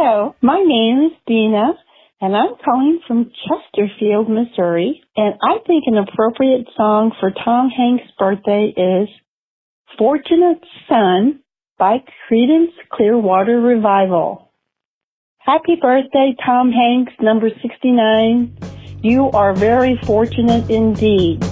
Hello, my name is Dina, and I'm calling from Chesterfield, Missouri, and I think an appropriate song for Tom Hanks' birthday is Fortunate Son by Creedence Clearwater Revival. Happy birthday, Tom Hanks, number 69. You are very fortunate indeed.